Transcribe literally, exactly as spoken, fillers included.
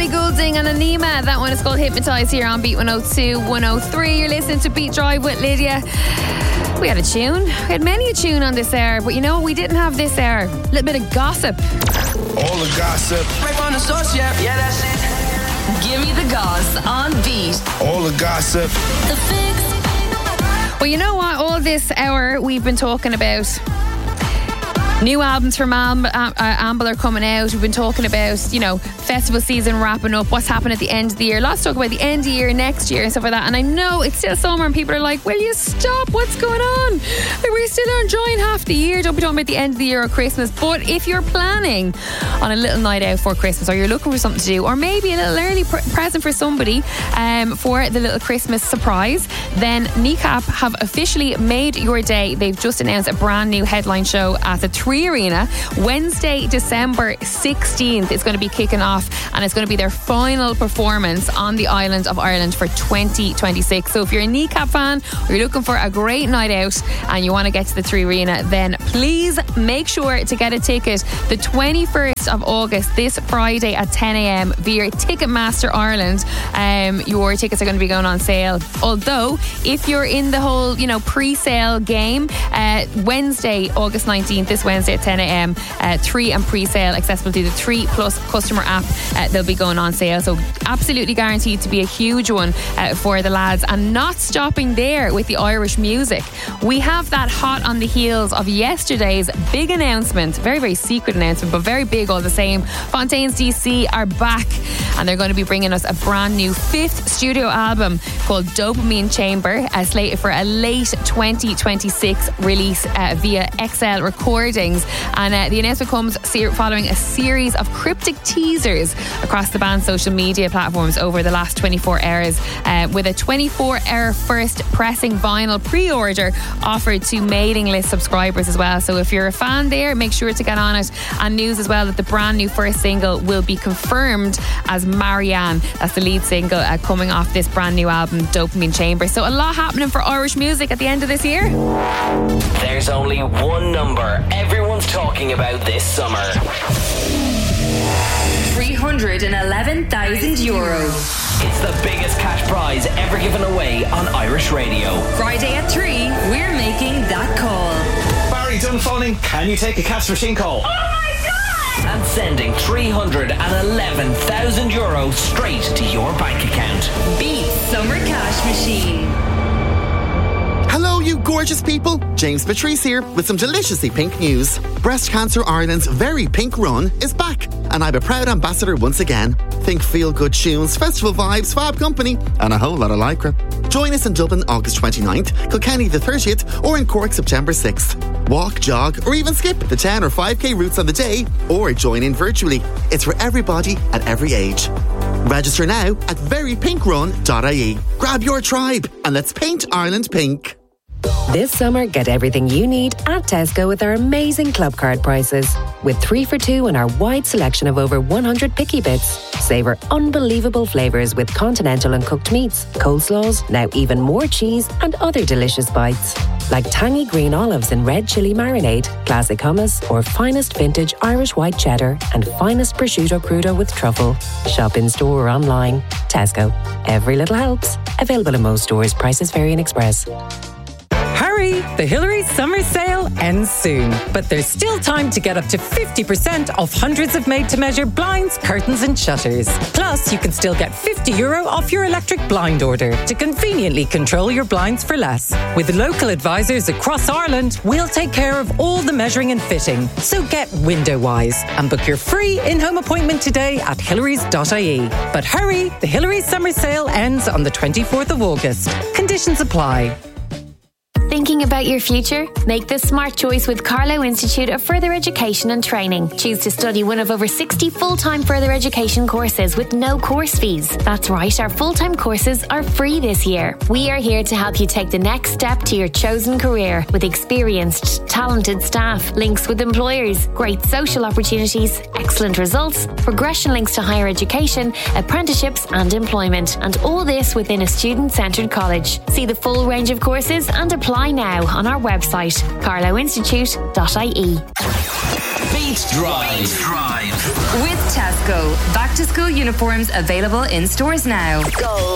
Ellie Goulding and Anima. That one is called Hypnotise here on Beat one oh two, one oh three. You're listening to Beat Drive with Lydia. We had a tune. We had many a tune on this hour, but you know what we didn't have this hour? A little bit of gossip. All the gossip. Right from the source, yeah, yeah, that's it. Give me the goss on Beat. All the gossip. The Fix. Well, you know what? All this hour we've been talking about new albums from Am- uh, Amble are coming out. We've been talking about, you know, festival season wrapping up, what's happening at the end of the year. Lots to talk about the end of the year, next year and stuff like that. And I know it's still summer and people are like, will you stop? What's going on? Like, we're still enjoying half the year. Don't be talking about the end of the year or Christmas. But if you're planning on a little night out for Christmas, or you're looking for something to do, or maybe a little early pr- present for somebody um, for the little Christmas surprise, then Kneecap have officially made your day. They've just announced a brand new headline show at the Tree Arena. Wednesday, December sixteenth is going to be kicking off, and it's going to be their final performance on the island of Ireland for twenty twenty-six. So if you're a Kneecap fan, or you're looking for a great night out and you want to get to the Tree Arena, then please make sure to get a ticket the twenty-first of August, this Friday at ten a.m. via Ticketmaster Ireland. Um, your tickets are going to be going on sale. Although, if you're in the whole, you know, pre-sale game, uh, Wednesday, August nineteenth, this Wednesday at ten a.m, uh, Three and pre-sale accessible to the Three Plus customer app. Uh, they'll be going on sale. So absolutely guaranteed to be a huge one uh, for the lads. And not stopping there with the Irish music. We have that hot on the heels of yesterday's big announcement. Very, very secret announcement, but very big all the same. Fontaines D C are back, and they're going to be bringing us a brand new fifth studio album called Dopamine Chamber, uh, slated for a late twenty twenty-six release uh, via X L Recordings. And uh, the announcement comes following a series of cryptic teasers across the band's social media platforms over the last twenty-four hours, uh, with a twenty-four hour first pressing vinyl pre-order offered to mailing list subscribers as well. So if you're a fan there, make sure to get on it. And news as well that the brand new first single will be confirmed as Marianne. That's the lead single uh, coming off this brand new album, Dopamine Chamber. So a lot happening for Irish music at the end of this year. There's only one number everyone's talking about this summer. three hundred eleven thousand euro. It's the biggest cash prize ever given away on Irish radio. Friday at three, we're making that call. Barry Dunphoning, can you take a cash machine call? Oh my God! And sending three hundred eleven thousand euro straight to your bank account. Beat Summer Cash Machine. Hello, you gorgeous people. James Patrice here with some deliciously pink news. Breast Cancer Ireland's Very Pink Run is back, and I'm a proud ambassador once again. Think feel-good tunes, festival vibes, fab company, and a whole lot of lycra. Join us in Dublin August twenty-ninth, Kilkenny the thirtieth, or in Cork September sixth. Walk, jog, or even skip the ten or five k routes on the day, or join in virtually. It's for everybody at every age. Register now at very pink run dot I E. Grab your tribe and let's paint Ireland pink. This summer, get everything you need at Tesco with our amazing club card prices. With three for two and our wide selection of over one hundred picky bits. Savour unbelievable flavours with continental and cooked meats, coleslaws, now even more cheese and other delicious bites. Like tangy green olives in red chilli marinade, classic hummus, or finest vintage Irish white cheddar and finest prosciutto crudo with truffle. Shop in store or online. Tesco. Every little helps. Available in most stores. Prices vary in Express. Hurry! The Hillary Summer Sale ends soon, but there's still time to get up to fifty percent off hundreds of made-to-measure blinds, curtains and shutters. Plus, you can still get fifty euro off your electric blind order to conveniently control your blinds for less. With local advisors across Ireland, we'll take care of all the measuring and fitting. So get window-wise and book your free in-home appointment today at hillarys dot I E. But hurry! The Hillary Summer Sale ends on the twenty-fourth of August. Conditions apply. Thinking about your future? Make the smart choice with Carlow Institute of Further Education and Training. Choose to study one of over sixty full-time further education courses with no course fees. That's right, our full-time courses are free this year. We are here to help you take the next step to your chosen career with experienced, talented staff, links with employers, great social opportunities, excellent results, progression links to higher education, apprenticeships and employment. And all this within a student-centred college. See the full range of courses and apply now on our website, carlow institute dot I E. Beat Drive. Drive. With Tesco. Back to school uniforms available in stores now. Go.